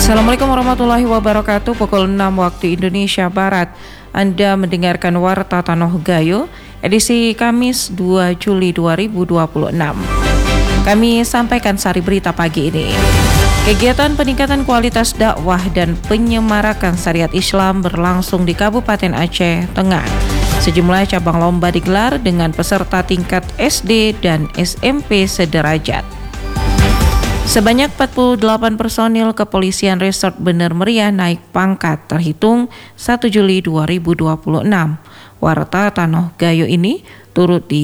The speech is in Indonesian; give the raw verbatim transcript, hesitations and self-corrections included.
Assalamualaikum warahmatullahi wabarakatuh. Pukul enam waktu Indonesia Barat. Anda mendengarkan Warta Tanoh Gayo edisi Kamis dua Juli dua ribu dua puluh enam. Kami sampaikan sari berita pagi ini. Kegiatan peningkatan kualitas dakwah dan penyemarakan syariat Islam berlangsung di Kabupaten Aceh Tengah. Sejumlah cabang lomba digelar dengan peserta tingkat S D dan S M P sederajat. Sebanyak empat puluh delapan personil kepolisian Resort Bener Meriah naik pangkat terhitung satu Juli dua ribu dua puluh enam. Warta Tanoh Gayo ini turut di